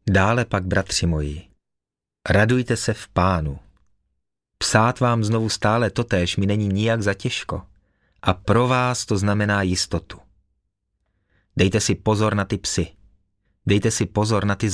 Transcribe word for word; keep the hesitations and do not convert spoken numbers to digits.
Dále pak, bratři moji, radujte se v Pánu. Psát vám znovu stále totéž mi není nijak zatěžko a pro vás to znamená jistotu. Dejte si pozor na ty psy, dejte si pozor na ty